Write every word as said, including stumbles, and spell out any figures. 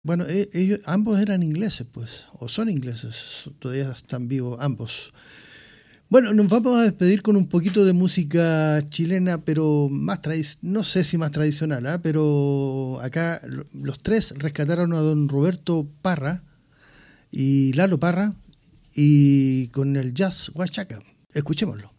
Bueno, e- ellos ambos eran ingleses, pues, o son ingleses, todavía están vivos ambos. Bueno, nos vamos a despedir con un poquito de música chilena, pero más tradi- no sé si más tradicional, ¿ah? Pero acá lo- los tres rescataron a don Roberto Parra y Lalo Parra y con el jazz huachaca. Escuchémoslo.